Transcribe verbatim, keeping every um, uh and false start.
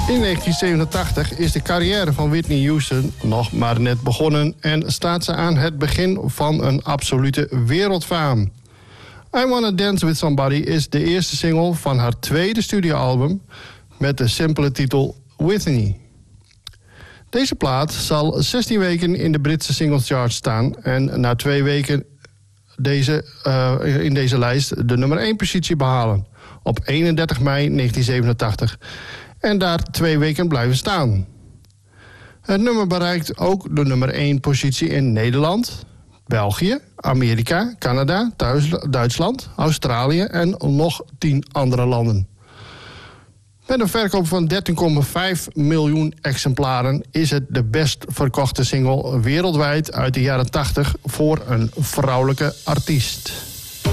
In negentien zevenentachtig is de carrière van Whitney Houston nog maar net begonnen en staat ze aan het begin van een absolute wereldfaam. I Wanna Dance With Somebody is de eerste single van haar tweede studioalbum met de simpele titel Whitney. Deze plaat zal zestien weken in de Britse singles chart staan en na twee weken deze, uh, in deze lijst de nummer één positie behalen op eenendertig mei negentien zevenentachtig. En daar twee weken blijven staan. Het nummer bereikt ook de nummer één positie in Nederland, België, Amerika, Canada, Duitsland, Australië en nog tien andere landen. Met een verkoop van dertien komma vijf miljoen exemplaren is het de best verkochte single wereldwijd uit de jaren tachtig voor een vrouwelijke artiest.